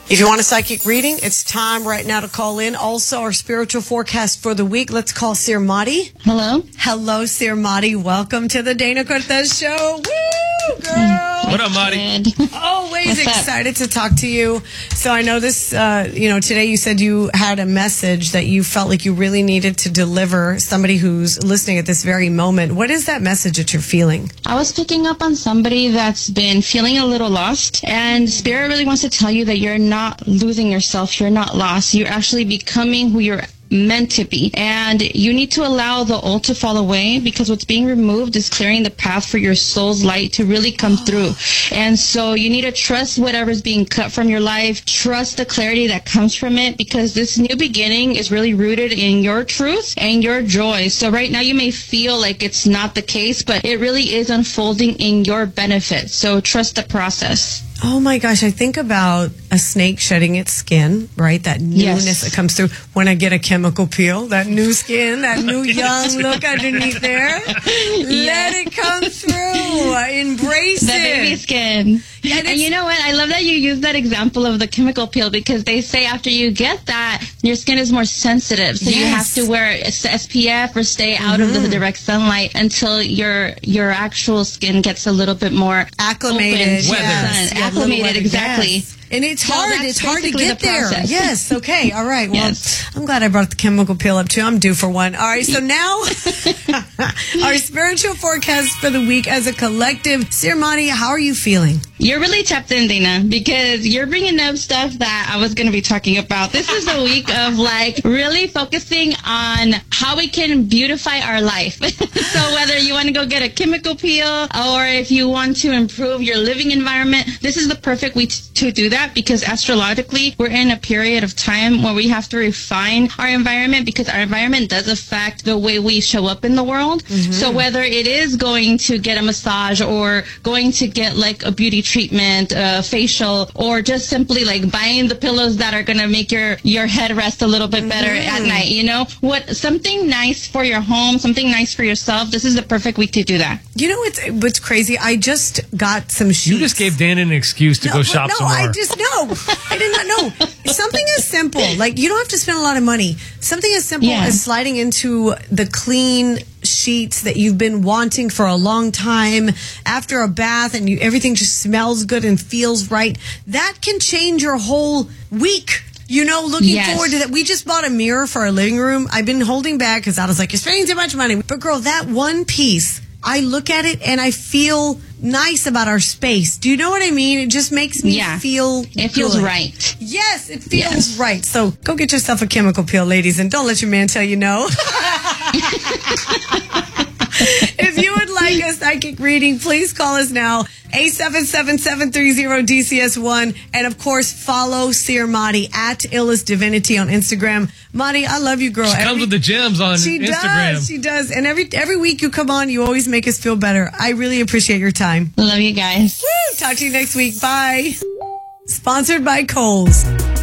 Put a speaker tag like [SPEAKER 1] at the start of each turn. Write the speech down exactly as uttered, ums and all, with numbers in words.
[SPEAKER 1] If you want a psychic reading, it's time right now to call in. Also, our spiritual forecast for the week. Let's call Sir Madi.
[SPEAKER 2] Hello.
[SPEAKER 1] Hello, Sir Madi. Welcome to the Dana Cortez Show. Woo, girl.
[SPEAKER 3] What up, Madi?
[SPEAKER 1] Always
[SPEAKER 2] What's
[SPEAKER 1] excited up? to talk to you. So I know this, uh, you know, today you said you had a message that you felt like you really needed to deliver somebody who's listening at this very moment. What is that message that you're feeling?
[SPEAKER 2] I was picking up on somebody that's been feeling a little lost, and Spirit really wants to tell you that you're not losing yourself. You're not lost. You're actually becoming who you're meant to be, and you need to allow the old to fall away, because what's being removed is clearing the path for your soul's light to really come through. And so you need to trust whatever's being cut from your life, trust the clarity that comes from it, because this new beginning is really rooted in your truth and your joy. So right now you may feel like it's not the case, but it really is unfolding in your benefit. So trust the process.
[SPEAKER 1] Oh my gosh, I think about a snake shedding its skin, right? That newness
[SPEAKER 2] Yes.
[SPEAKER 1] that comes through when I get a chemical peel, that new skin, that new young look underneath there. Let it come through. Embrace
[SPEAKER 2] The
[SPEAKER 1] it.
[SPEAKER 2] baby skin.
[SPEAKER 1] Yeah,
[SPEAKER 2] And you know what? I love that you use that example of the chemical peel, because they say after you get that, your skin is more sensitive. So you have
[SPEAKER 1] Yes.
[SPEAKER 2] to wear S P F or stay out of the direct sunlight until your your actual skin gets a little bit more
[SPEAKER 1] Acclimated.
[SPEAKER 2] open to the
[SPEAKER 3] Weather.
[SPEAKER 2] sun.
[SPEAKER 1] Yes. Yeah,
[SPEAKER 2] Acclimated,
[SPEAKER 1] little weather,
[SPEAKER 2] exactly.
[SPEAKER 1] yes. And it's
[SPEAKER 2] So
[SPEAKER 1] hard.
[SPEAKER 2] that's
[SPEAKER 1] It's hard to
[SPEAKER 2] basically
[SPEAKER 1] get
[SPEAKER 2] the
[SPEAKER 1] there.
[SPEAKER 2] process.
[SPEAKER 1] Yes. Okay. All right. Well,
[SPEAKER 2] Yes.
[SPEAKER 1] I'm glad I brought the chemical peel up too. I'm due for one. All right. So now our spiritual forecast for the week as a collective. Sir Madi, how are you feeling?
[SPEAKER 2] You're really tapped in, Dana, because you're bringing up stuff that I was going to be talking about. This is a week of like really focusing on how we can beautify our life. So whether you want to go get a chemical peel or if you want to improve your living environment, this is the perfect week to do that, because astrologically we're in a period of time where we have to refine our environment, because our environment does affect the way we show up in the world. Mm-hmm. So whether it is going to get a massage or going to get like a beauty treatment, uh, facial, or just simply like buying the pillows that are going to make your, your head rest a little bit better
[SPEAKER 1] Mm-hmm.
[SPEAKER 2] at night, you know, what, something nice for your home, something nice for yourself. This is the perfect week to do that.
[SPEAKER 1] You know what's what's crazy? I just got some sheets.
[SPEAKER 3] You just gave Dan an excuse to
[SPEAKER 1] No,
[SPEAKER 3] go
[SPEAKER 1] but
[SPEAKER 3] shop
[SPEAKER 1] no,
[SPEAKER 3] some more.
[SPEAKER 1] I just no. I did not know. Something as simple, like you don't have to spend a lot of money. Something as simple
[SPEAKER 2] Yeah.
[SPEAKER 1] as sliding into the clean sheets that you've been wanting for a long time after a bath, and you everything just smells good and feels right. That can change your whole week. You know, looking
[SPEAKER 2] Yes.
[SPEAKER 1] forward to that. We just bought a mirror for our living room. I've been holding back because I was like, you're spending too much money. But girl, that one piece, I look at it and I feel nice about our space. Do you know what I mean? It just makes me
[SPEAKER 2] Yeah.
[SPEAKER 1] feel
[SPEAKER 2] It feels
[SPEAKER 1] good.
[SPEAKER 2] right.
[SPEAKER 1] Yes, it feels
[SPEAKER 2] Yes.
[SPEAKER 1] right. So go get yourself a chemical peel, ladies, and don't let your man tell you no. If you would like a psychic reading, please call us now, eight seven seven, seven three zero, D C S one. And of course, follow Sir Madi at Illest Divinity on Instagram. Madi, I love you, girl.
[SPEAKER 3] She comes
[SPEAKER 1] Every-
[SPEAKER 3] with the gems on
[SPEAKER 1] She
[SPEAKER 3] Instagram.
[SPEAKER 1] does. She does. And every every week you come on, you always make us feel better. I really appreciate your time.
[SPEAKER 2] Love you guys.
[SPEAKER 1] Woo! Talk to you next week. Bye. Sponsored by Kohl's.